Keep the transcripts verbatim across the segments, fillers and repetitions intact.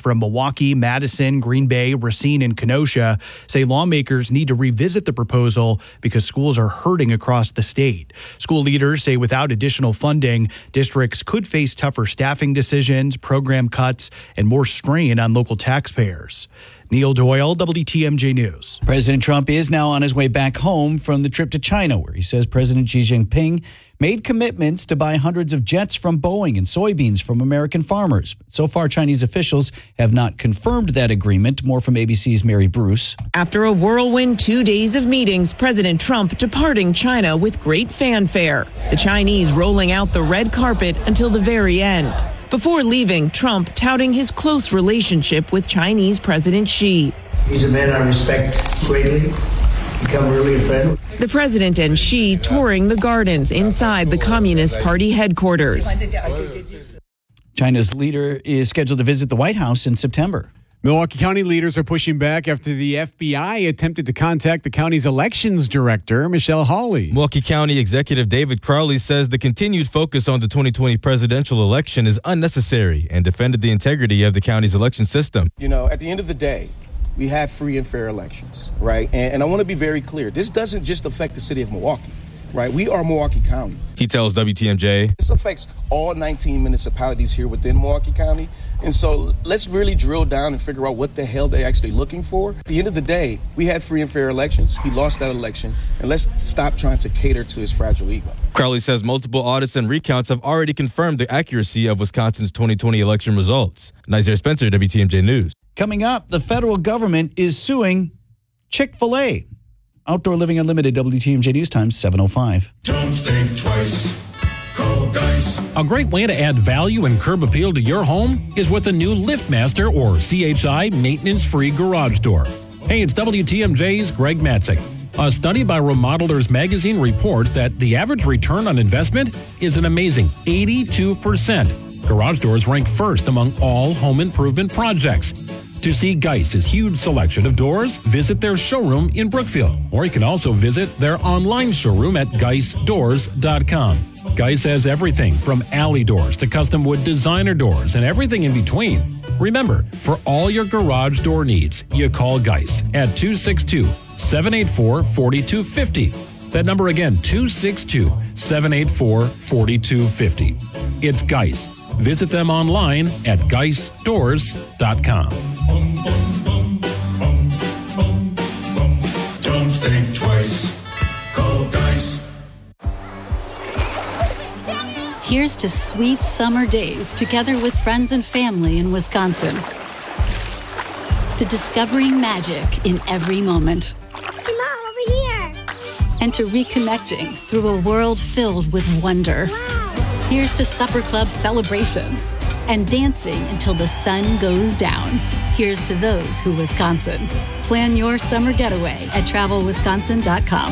from Milwaukee, Madison, Green Bay, Racine, and Kenosha say lawmakers need to revisit the proposal because schools are hurting across the state. School leaders say without additional funding, districts could face tougher staffing decisions, program cuts, and more strain on local taxpayers. Neil Doyle, W T M J News. President Trump is now on his way back home from the trip to China, where he says President Xi Jinping made commitments to buy hundreds of jets from Boeing and soybeans from American farmers. So far, Chinese officials have not confirmed that agreement. More from A B C's Mary Bruce. After a whirlwind two days of meetings, President Trump departing China with great fanfare. The Chinese rolling out the red carpet until the very end. Before leaving, Trump touting his close relationship with Chinese President Xi. He's a man I respect greatly. Become really a friend. The president and Xi touring the gardens inside the Communist Party headquarters. China's leader is scheduled to visit the White House in September. Milwaukee County leaders are pushing back after the F B I attempted to contact the county's elections director, Michelle Hawley. Milwaukee County Executive David Crowley says the continued focus on the twenty twenty presidential election is unnecessary and defended the integrity of the county's election system. You know, at the end of the day, we have free and fair elections, right? And, and I want to be very clear. This doesn't just affect the city of Milwaukee, right? We are Milwaukee County. He tells W T M J. This affects all nineteen municipalities here within Milwaukee County. And so let's really drill down and figure out what the hell they're actually looking for. At the end of the day, we had free and fair elections. He lost that election. And let's stop trying to cater to his fragile ego. Crowley says multiple audits and recounts have already confirmed the accuracy of Wisconsin's twenty twenty election results. Nazir Spencer, W T M J News. Coming up, the federal government is suing Chick-fil-A. Outdoor Living Unlimited, W T M J News Time, seven oh five. Don't think twice. Call Geis. A great way to add value and curb appeal to your home is with a new LiftMaster or C H I maintenance-free garage door. Hey, it's W T M J's Greg Matzek. A study by Remodelers Magazine reports that the average return on investment is an amazing eighty-two percent. Garage doors rank first among all home improvement projects. To see Geis's huge selection of doors, visit their showroom in Brookfield, or you can also visit their online showroom at geis doors dot com. Geis has everything from alley doors to custom wood designer doors and everything in between. Remember, for all your garage door needs, you call Geis at two six two, seven eight four, four two five zero. That number again, two six two, seven eight four, four two five zero. It's Geis. Visit them online at geis doors dot com. Bum, bum, bum, bum, bum, bum. Don't think twice. Call Geis. Here's to sweet summer days together with friends and family in Wisconsin. To discovering magic in every moment. Hey, Mom, over here. And to reconnecting through a world filled with wonder. Wow. Here's to supper club celebrations and dancing until the sun goes down. Here's to those who Wisconsin. Plan your summer getaway at travel wisconsin dot com.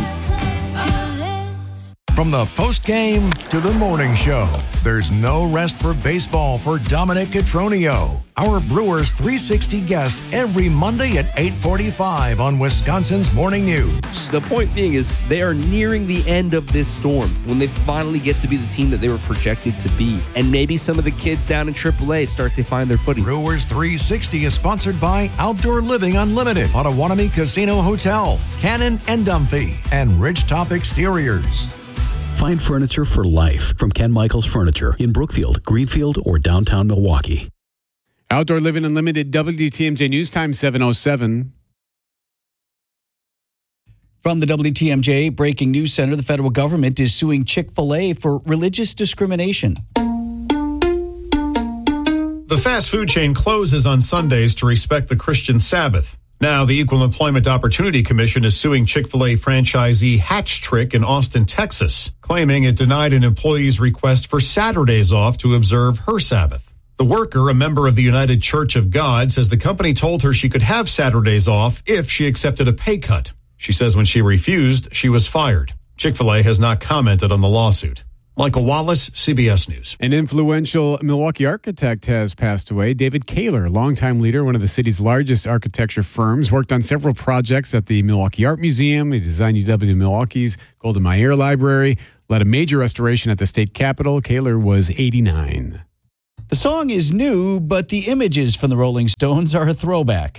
From the post-game to the morning show, there's no rest for baseball for Dominic Cotroneo, our Brewers three sixty guest every Monday at eight forty-five on Wisconsin's Morning News. The point being is they are nearing the end of this storm when they finally get to be the team that they were projected to be. And maybe some of the kids down in triple A start to find their footing. Brewers three sixty is sponsored by Outdoor Living Unlimited, Potawatomi Casino Hotel, Cannon and Dumphy, and Ridgetop Exteriors. Find furniture for life from Ken Michaels Furniture in Brookfield, Greenfield, or downtown Milwaukee. Outdoor Living Unlimited, W T M J News Time, seven oh seven. From the W T M J Breaking News Center, the federal government is suing Chick-fil-A for religious discrimination. The fast food chain closes on Sundays to respect the Christian Sabbath. Now, the Equal Employment Opportunity Commission is suing Chick-fil-A franchisee Hatch Trick in Austin, Texas, claiming it denied an employee's request for Saturdays off to observe her Sabbath. The worker, a member of the United Church of God, says the company told her she could have Saturdays off if she accepted a pay cut. She says when she refused, she was fired. Chick-fil-A has not commented on the lawsuit. Michael Wallace, C B S News. An influential Milwaukee architect has passed away. David Kaler, longtime leader, one of the city's largest architecture firms, worked on several projects at the Milwaukee Art Museum. He designed U W Milwaukee's Golda Meir Library, led a major restoration at the state capitol. Kaler was eighty-nine. The song is new, but the images from the Rolling Stones are a throwback.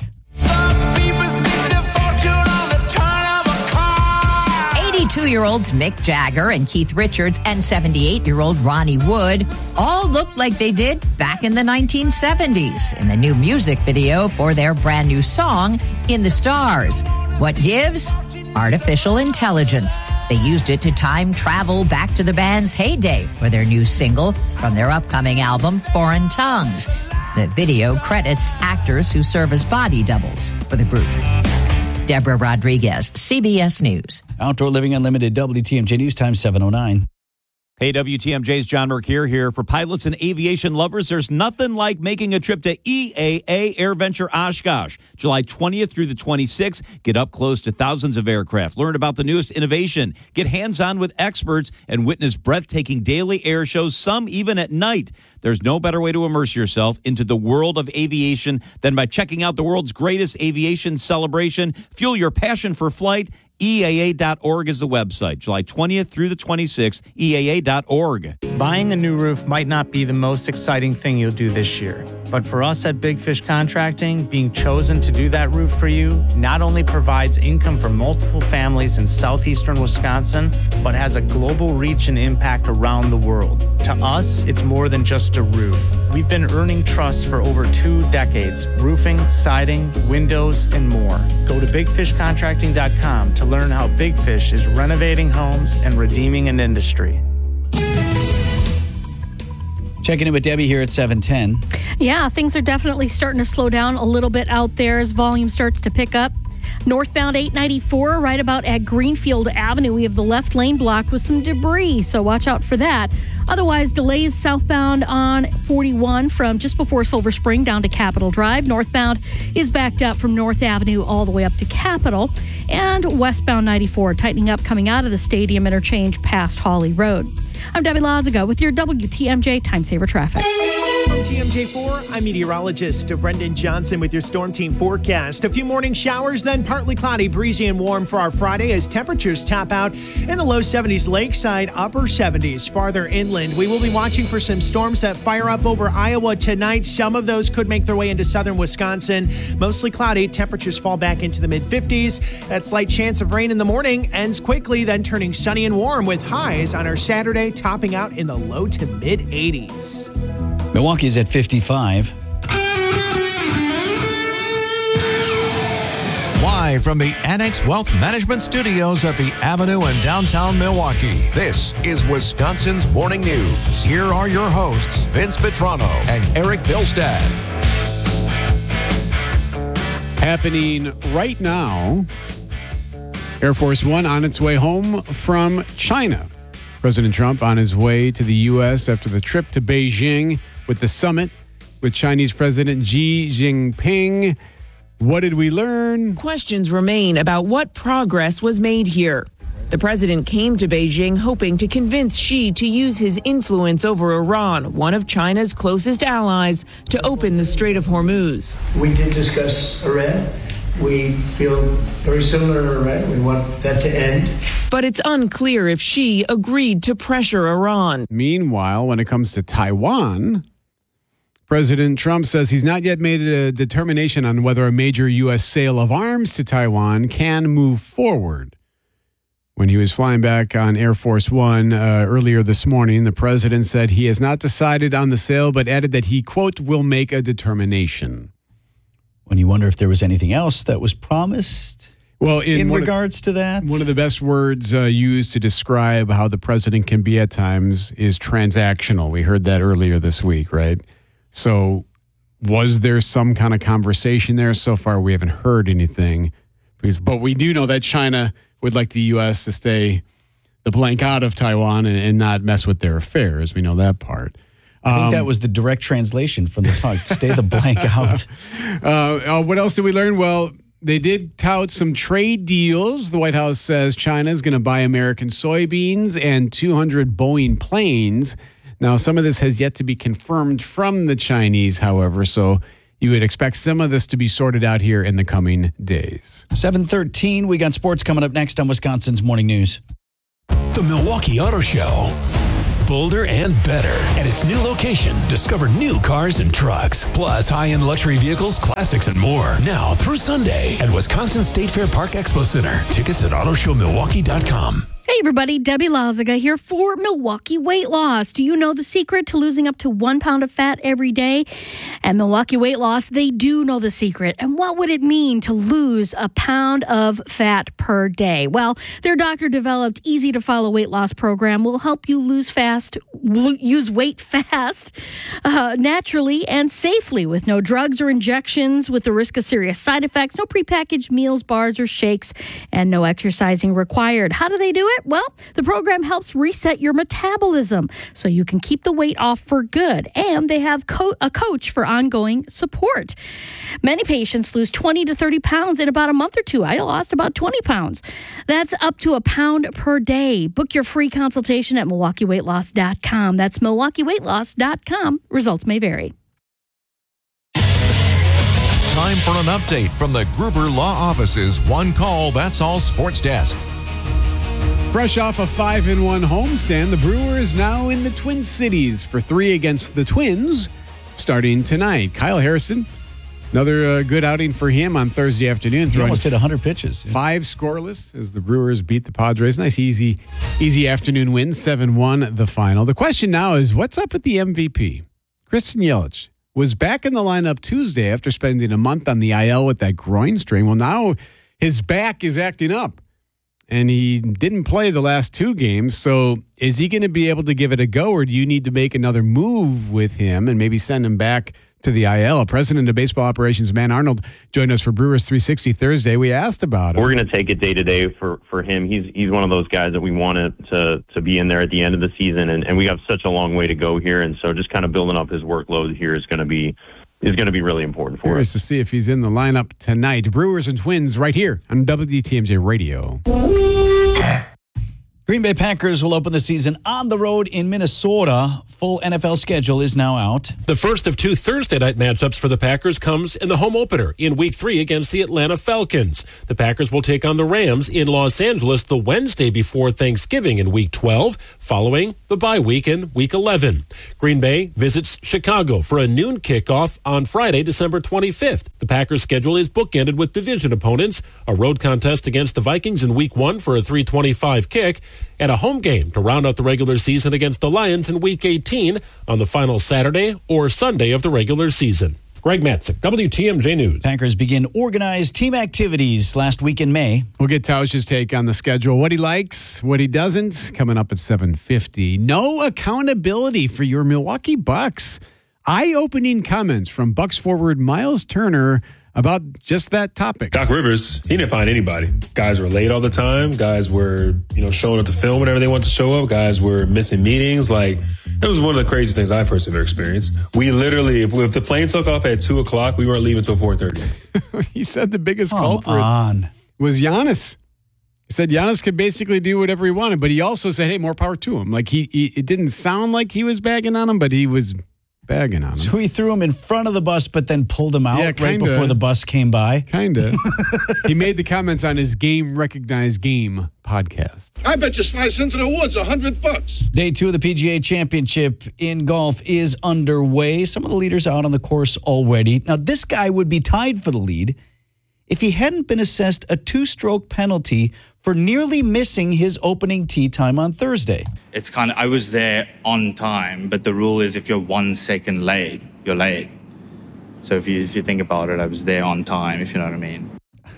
eighty-two-year-olds Mick Jagger and Keith Richards and seventy-eight-year-old Ronnie Wood all look like they did back in the nineteen seventies in the new music video for their brand new song, In the Stars. What gives? Artificial intelligence. They used it to time travel back to the band's heyday for their new single from their upcoming album, Foreign Tongues. The video credits actors who serve as body doubles for the group. Deborah Rodriguez, C B S News. Outdoor Living Unlimited, W T M J News Time seven oh nine. Hey, W T M J's John Mercure here. For pilots and aviation lovers, there's nothing like making a trip to E A A AirVenture Oshkosh. July twentieth through the twenty-sixth. Get up close to thousands of aircraft. Learn about the newest innovation. Get hands-on with experts and witness breathtaking daily air shows, some even at night. There's no better way to immerse yourself into the world of aviation than by checking out the world's greatest aviation celebration. Fuel your passion for flight. E A A dot org is the website. July twentieth through the twenty-sixth, E A A dot org. Buying a new roof might not be the most exciting thing you'll do this year. But for us at Big Fish Contracting, being chosen to do that roof for you not only provides income for multiple families in southeastern Wisconsin, but has a global reach and impact around the world. To us, it's more than just a roof. We've been earning trust for over two decades. Roofing, siding, windows, and more. Go to big fish contracting dot com to learn how Big Fish is renovating homes and redeeming an industry. Checking in with Debbie here at seven ten. Yeah, things are definitely starting to slow down a little bit out there as volume starts to pick up. Northbound eight ninety-four, right about at Greenfield Avenue, we have the left lane blocked with some debris, so watch out for that. Otherwise, delays southbound on forty-one from just before Silver Spring down to Capitol Drive. Northbound is backed up from North Avenue all the way up to Capitol. And westbound ninety-four tightening up coming out of the Stadium interchange past Hawley Road. I'm Debbie Lazaga with your W T M J Time Saver Traffic. From T M J four, I'm meteorologist Brendan Johnson with your Storm Team forecast. A few morning showers, then partly cloudy, breezy, and warm for our Friday as temperatures top out in the low seventies lakeside, upper seventies farther inland. We will be watching for some storms that fire up over Iowa tonight. Some of those could make their way into southern Wisconsin. Mostly cloudy, temperatures fall back into the mid fifties. That slight chance of rain in the morning ends quickly, then turning sunny and warm with highs on our Saturday topping out in the low to mid eighties. Milwaukee's at fifty-five. Live from the Annex Wealth Management Studios at the Avenue in downtown Milwaukee, this is Wisconsin's Morning News. Here are your hosts, Vince Petrano and Eric Bilstad. Happening right now, Air Force One on its way home from China. President Trump on his way to the U S after the trip to Beijing with the summit with Chinese President Xi Jinping. What did we learn? Questions remain about what progress was made here. The president came to Beijing hoping to convince Xi to use his influence over Iran, one of China's closest allies, to open the Strait of Hormuz. We did discuss Iran. We feel very similar to Iran. We want that to end. But it's unclear if Xi agreed to pressure Iran. Meanwhile, when it comes to Taiwan, President Trump says he's not yet made a determination on whether a major U S sale of arms to Taiwan can move forward. When he was flying back on Air Force One uh, earlier this morning, the president said he has not decided on the sale, but added that he, quote, will make a determination. When you wonder if there was anything else that was promised well, in, in one regards of, to that? One of the best words uh, used to describe how the president can be at times is transactional. We heard that earlier this week, right? So was there some kind of conversation there? So far, we haven't heard anything. But we do know that China would like the U S to stay the blank out of Taiwan and, and not mess with their affairs. We know that part. I think Um, that was the direct translation from the talk. Stay the blank out. Uh, uh, what else did we learn? Well, they did tout some trade deals. The White House says China is going to buy American soybeans and two hundred Boeing planes. Now, some of this has yet to be confirmed from the Chinese, however, so you would expect some of this to be sorted out here in the coming days. seven thirteen, we got sports coming up next on Wisconsin's Morning News. The Milwaukee Auto Show. bolder, and better. At its new location, discover new cars and trucks, plus high-end luxury vehicles, classics, and more. Now through Sunday at Wisconsin State Fair Park Expo Center. Tickets at auto show milwaukee dot com. Hey everybody, Debbie Lazaga here for Milwaukee Weight Loss. Do you know the secret to losing up to one pound of fat every day? And Milwaukee Weight Loss, they do know the secret. And what would it mean to lose a pound of fat per day? Well, their doctor-developed, easy-to-follow weight loss program will help you lose fast, lose weight fast, uh, naturally and safely with no drugs or injections, with the risk of serious side effects, no prepackaged meals, bars, or shakes, and no exercising required. How do they do it? Well, the program helps reset your metabolism so you can keep the weight off for good. And they have co- a coach for ongoing support. Many patients lose twenty to thirty pounds in about a month or two. I lost about twenty pounds. That's up to a pound per day. Book your free consultation at milwaukee weight loss dot com. That's milwaukee weight loss dot com. Results may vary. Time for an update from the Gruber Law Office's One Call, That's All Sports Desk. Fresh off a five in one homestand, the Brewers now in the Twin Cities for three against the Twins starting tonight. Kyle Harrison, another uh, good outing for him on Thursday afternoon. He almost hit one hundred pitches. Yeah. Five scoreless as the Brewers beat the Padres. Nice, easy, easy afternoon win, seven one the final. The question now is, what's up with the M V P? Christian Yelich was back in the lineup Tuesday after spending a month on the I L with that groin strain. Well, now his back is acting up. And he didn't play the last two games. So is he going to be able to give it a go, or do you need to make another move with him and maybe send him back to the I L? President of Baseball Operations, Man Arnold, joined us for Brewers three sixty Thursday. We asked about it. We're going to take it day to day for for him. He's he's one of those guys that we wanted to to be in there at the end of the season, and, and we have such a long way to go here. And so just kind of building up his workload here is going to be is going to be really important for Curious us. to see if he's in the lineup tonight. Brewers and Twins right here on W T M J Radio. Green Bay Packers will open the season on the road in Minnesota. Full N F L schedule is now out. The first of two Thursday night matchups for the Packers comes in the home opener in Week three against the Atlanta Falcons. The Packers will take on the Rams in Los Angeles the Wednesday before Thanksgiving in Week twelve, following the bye week in Week eleven. Green Bay visits Chicago for a noon kickoff on Friday, December twenty-fifth. The Packers' schedule is bookended with division opponents, a road contest against the Vikings in Week one for a three twenty-five kick, and a home game to round out the regular season against the Lions in Week eighteen on the final Saturday or Sunday of the regular season. Greg Matzik, W T M J News. Packers begin organized team activities last week in May. We'll get Tausch's take on the schedule, what he likes, what he doesn't, coming up at seven fifty. No accountability for your Milwaukee Bucks. Eye-opening comments from Bucks forward Miles Turner about just that topic. Doc Rivers, he didn't find anybody. Guys were late all the time. Guys were, you know, showing up to film whenever they wanted to show up. Guys were missing meetings. Like, it was one of the craziest things I personally ever experienced. We literally, if, if the plane took off at two o'clock, we weren't leaving until four thirty. He said the biggest Come culprit on. was Giannis. He said Giannis could basically do whatever he wanted, but he also said, hey, more power to him. Like, he, he it didn't sound like he was bagging on him, but he was bagging on him. So he threw him in front of the bus, but then pulled him out Yeah, right kinda. before the bus came by. Kind of. He made the comments on his Game Recognized Game podcast. I bet you slice into the woods a hundred bucks. Day two of the P G A Championship in golf is underway. Some of the leaders out on the course already. Now, this guy would be tied for the lead if he hadn't been assessed a two-stroke penalty for nearly missing his opening tee time on Thursday. It's kind of, I was there on time, but the rule is if you're one second late, you're late. So if you if you think about it, I was there on time, if you know what I mean.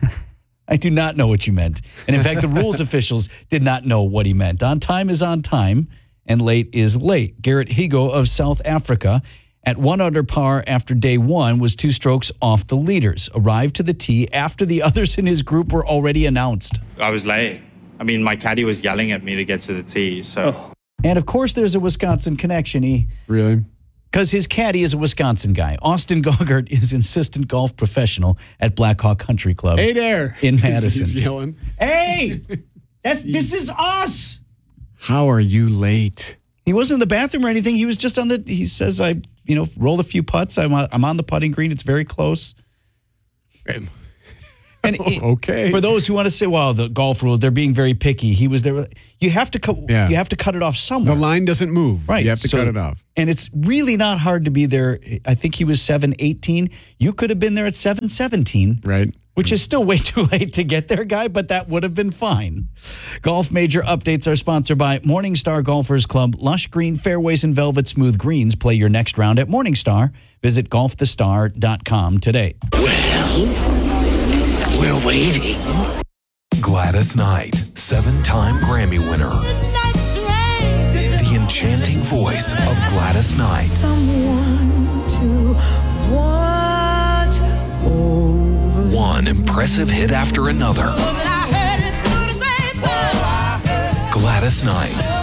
I do not know what you meant. And in fact, the rules officials did not know what he meant. On time is on time, and late is late. Garrett Higo of South Africa, at one under par after day one, was two strokes off the leaders. Arrived to the tee after the others in his group were already announced. I was late. I mean, my caddy was yelling at me to get to the tee, so... Oh. And of course, there's a Wisconsin connection. He Really? Because his caddy is a Wisconsin guy. Austin Gogart is an assistant golf professional at Blackhawk Country Club. Hey there. In Madison. He's yelling. Hey! That's, this is us! How are you late? He wasn't in the bathroom or anything. He was just on the, he says, I, you know, rolled a few putts. I'm on, I'm on the putting green. It's very close. And And it, okay. For those who want to say, well, the golf rule, they're being very picky. He was there. You have to cut. Yeah. You have to cut it off somewhere. The line doesn't move. Right. You have to So- cut it off. And it's really not hard to be there. I think he was seven eighteen. You could have been there at seven seventeen. Right. Which is still way too late to get there, guy, but that would have been fine. Golf Major Updates are sponsored by Morningstar Golfers Club. Lush green fairways and velvet smooth greens. Play your next round at Morningstar. Visit golf the star dot com today. Well, we're waiting. Gladys Knight, seven-time Grammy winner. The enchanting voice of Gladys Knight. Someone to watch over. One impressive hit after another. Gladys Knight.